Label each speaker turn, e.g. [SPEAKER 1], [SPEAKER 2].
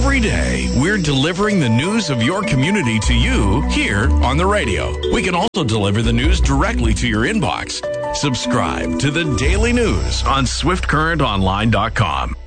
[SPEAKER 1] Every day, we're delivering the news of your community to you here on the radio. We can also deliver the news directly to your inbox. Subscribe to the Daily News on SwiftCurrentOnline.com.